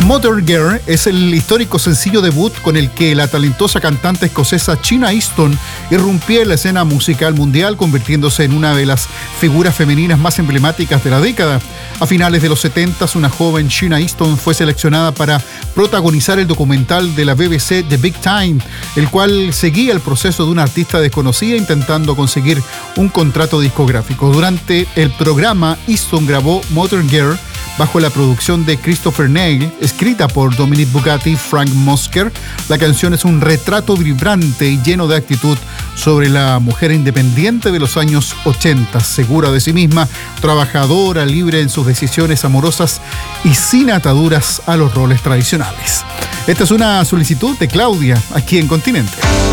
Motor Girl es el histórico sencillo debut con el que la talentosa cantante escocesa Sheena Easton irrumpía en la escena musical mundial, convirtiéndose en una de las figuras femeninas más emblemáticas de la década. A finales de los 70, una joven Sheena Easton fue seleccionada para protagonizar el documental de la BBC The Big Time, el cual seguía el proceso de una artista desconocida intentando conseguir un contrato discográfico. Durante el programa, Easton grabó Motor Girl bajo la producción de Christopher Neil, escrita por Dominic Bugatti y Frank Musker. La canción es un retrato vibrante y lleno de actitud sobre la mujer independiente de los años 80, segura de sí misma, trabajadora, libre en sus decisiones amorosas y sin ataduras a los roles tradicionales. Esta es una solicitud de Claudia, aquí en Continente.